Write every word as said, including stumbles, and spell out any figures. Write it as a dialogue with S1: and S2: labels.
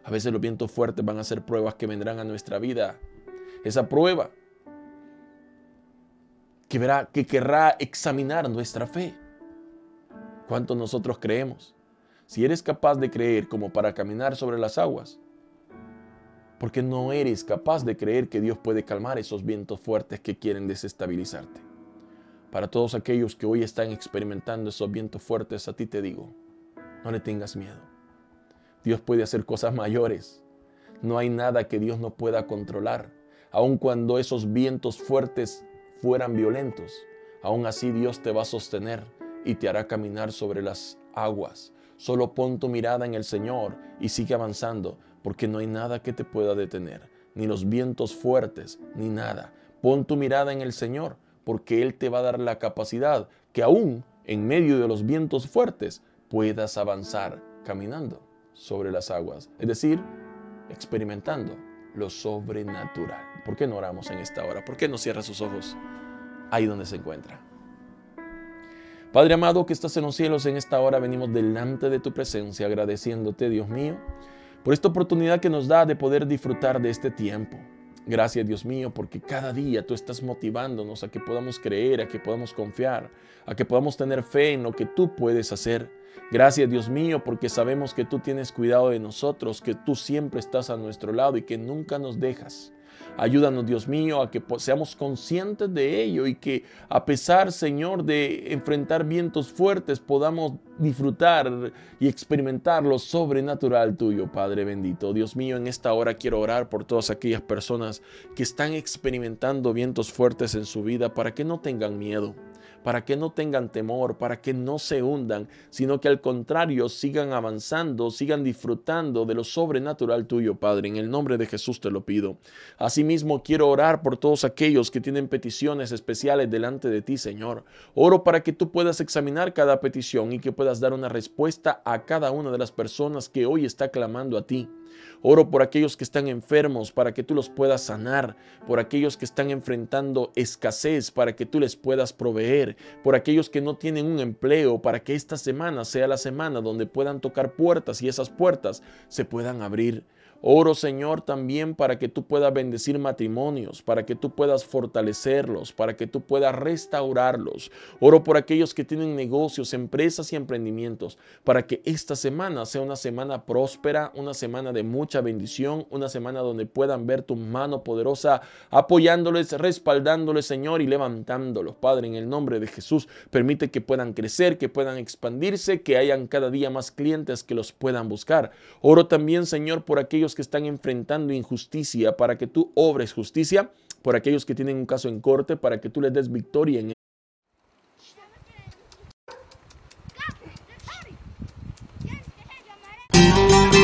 S1: A veces los vientos fuertes van a ser pruebas que vendrán a nuestra vida. Esa prueba que, verá, que querrá examinar nuestra fe. ¿Cuánto nosotros creemos? Si eres capaz de creer como para caminar sobre las aguas, ¿por qué no eres capaz de creer que Dios puede calmar esos vientos fuertes que quieren desestabilizarte? Para todos aquellos que hoy están experimentando esos vientos fuertes, a ti te digo, no le tengas miedo. Dios puede hacer cosas mayores. No hay nada que Dios no pueda controlar. Aun cuando esos vientos fuertes fueran violentos, aún así Dios te va a sostener y te hará caminar sobre las aguas. Solo pon tu mirada en el Señor y sigue avanzando, porque no hay nada que te pueda detener, ni los vientos fuertes, ni nada. Pon tu mirada en el Señor, porque Él te va a dar la capacidad que aún en medio de los vientos fuertes puedas avanzar caminando sobre las aguas. Es decir, experimentando lo sobrenatural. ¿Por qué no oramos en esta hora? ¿Por qué no cierra sus ojos ahí donde se encuentra? Padre amado que estás en los cielos, en esta hora venimos delante de tu presencia agradeciéndote, Dios mío, por esta oportunidad que nos da de poder disfrutar de este tiempo. Gracias, Dios mío, porque cada día tú estás motivándonos a que podamos creer, a que podamos confiar, a que podamos tener fe en lo que tú puedes hacer. Gracias, Dios mío, porque sabemos que tú tienes cuidado de nosotros, que tú siempre estás a nuestro lado y que nunca nos dejas. Ayúdanos, Dios mío, a que seamos conscientes de ello y que a pesar, Señor, de enfrentar vientos fuertes, podamos disfrutar y experimentar lo sobrenatural tuyo, Padre bendito. Dios mío, en esta hora quiero orar por todas aquellas personas que están experimentando vientos fuertes en su vida para que no tengan miedo, para que no tengan temor, para que no se hundan, sino que al contrario sigan avanzando, sigan disfrutando de lo sobrenatural tuyo, Padre. En el nombre de Jesús te lo pido. Asimismo, quiero orar por todos aquellos que tienen peticiones especiales delante de ti, Señor. Oro para que tú puedas examinar cada petición y que puedas dar una respuesta a cada una de las personas que hoy está clamando a ti. Oro por aquellos que están enfermos para que tú los puedas sanar, por aquellos que están enfrentando escasez para que tú les puedas proveer, por aquellos que no tienen un empleo para que esta semana sea la semana donde puedan tocar puertas y esas puertas se puedan abrir. Oro, Señor, también para que tú puedas bendecir matrimonios, para que tú puedas fortalecerlos, para que tú puedas restaurarlos. Oro por aquellos que tienen negocios, empresas y emprendimientos, para que esta semana sea una semana próspera, una semana de mucha bendición, una semana donde puedan ver tu mano poderosa apoyándoles, respaldándoles, Señor, y levantándolos. Padre, en el nombre de Jesús, permite que puedan crecer, que puedan expandirse, que hayan cada día más clientes que los puedan buscar. Oro también, Señor, por aquellos que están enfrentando injusticia, para que tú obres justicia, por aquellos que tienen un caso en corte, para que tú les des victoria en